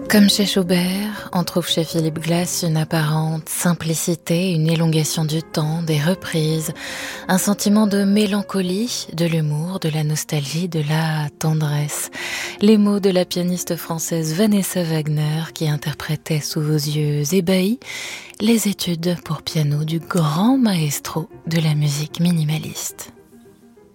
Comme chez Schubert, on trouve chez Philippe Glass une apparente simplicité, une élongation du temps, des reprises, un sentiment de mélancolie, de l'humour, de la nostalgie, de la tendresse. Les mots de la pianiste française Vanessa Wagner qui interprétait sous vos yeux ébahis les études pour piano du grand maestro de la musique minimaliste.